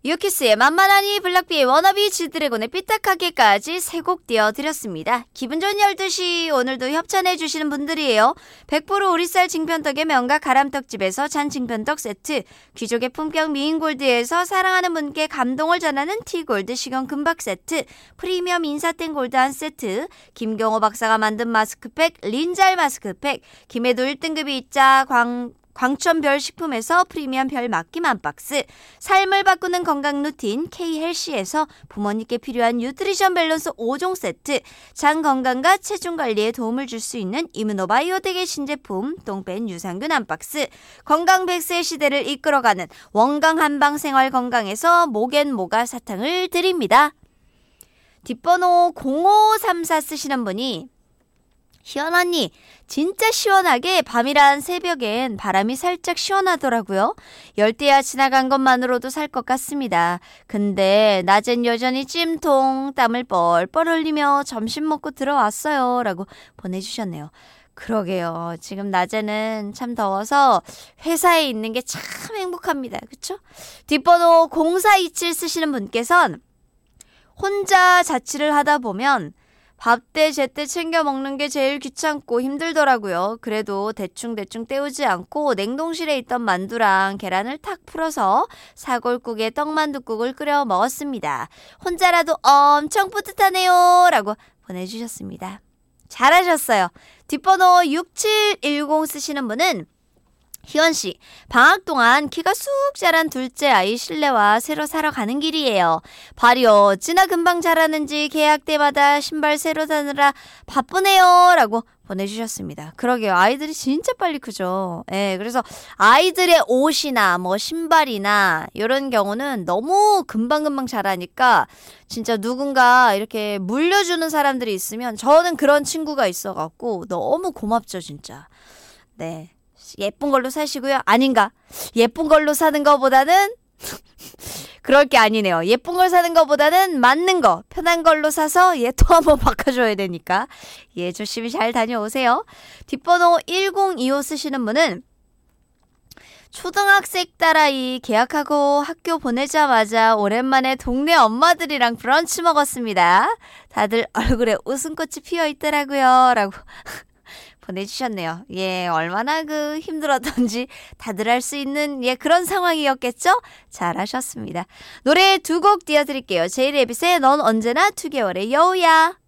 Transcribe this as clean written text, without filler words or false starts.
유키스의 만만하니, 블락비의 워너비, 지드래곤의 삐딱하게까지 세 곡 띄워드렸습니다. 기분 좋은 12시, 오늘도 협찬해주시는 분들이에요. 100% 오리쌀 징편떡의 명가 가람떡집에서 잔 징편떡 세트, 귀족의 품격 미인골드에서 사랑하는 분께 감동을 전하는 티골드 식용 금박 세트, 프리미엄 인사땡 골드 한 세트, 김경호 박사가 만든 마스크팩 린잘 마스크팩, 김해도 1등급이 있자 광천별식품에서 프리미엄 별 맡김 한 박스, 삶을 바꾸는 건강 루틴 K헬시에서 부모님께 필요한 뉴트리션 밸런스 5종 세트, 장 건강과 체중 관리에 도움을 줄 수 있는 이므노바이오텍의 신제품 똥뺀 유산균 한 박스, 건강 100세 시대를 이끌어가는 원강 한방 생활 건강에서 목앤모가 사탕을 드립니다. 뒷번호 0534 쓰시는 분이, 희연 언니, 진짜 시원하게 밤이란 새벽엔 바람이 살짝 시원하더라고요. 열대야 지나간 것만으로도 살 것 같습니다. 근데 낮엔 여전히 찜통, 땀을 뻘뻘 흘리며 점심 먹고 들어왔어요. 라고 보내주셨네요. 그러게요. 지금 낮에는 참 더워서 회사에 있는 게 참 행복합니다. 그쵸? 뒷번호 0427 쓰시는 분께서는 혼자 자취를 하다 보면 밥때 제때 챙겨 먹는 게 제일 귀찮고 힘들더라고요. 그래도 대충대충 때우지 않고 냉동실에 있던 만두랑 계란을 탁 풀어서 사골국에 떡만둣국을 끓여 먹었습니다. 혼자라도 엄청 뿌듯하네요. 라고 보내주셨습니다. 잘하셨어요. 뒷번호 6710 쓰시는 분은, 희원씨, 방학 동안 키가 쑥 자란 둘째 아이 실내화 새로 사러 가는 길이에요. 발이 어찌나 금방 자라는지 계약 때마다 신발 새로 사느라 바쁘네요. 라고 보내주셨습니다. 그러게요. 아이들이 진짜 빨리 크죠. 예, 그래서 아이들의 옷이나 뭐 신발이나 이런 경우는 너무 금방금방 자라니까 진짜 누군가 이렇게 물려주는 사람들이 있으면, 저는 그런 친구가 있어갖고 너무 고맙죠, 진짜. 네. 예쁜 걸로 사시고요. 아닌가? 예쁜 걸로 사는 거보다는 그럴 게 아니네요. 예쁜 걸 사는 거보다는 맞는 거, 편한 걸로 사서 또 한번 바꿔줘야 되니까 조심히 잘 다녀오세요. 뒷번호 1025 쓰시는 분은, 초등학생 딸아이 계약하고 학교 보내자마자 오랜만에 동네 엄마들이랑 브런치 먹었습니다. 다들 얼굴에 웃음꽃이 피어있더라고요. 라고 보내주셨네요. 얼마나 힘들었던지 다들 알 수 있는 그런 상황이었겠죠? 잘하셨습니다. 노래 두 곡 띄워드릴게요. 제이레빗의 넌 언제나 2개월의 여우야.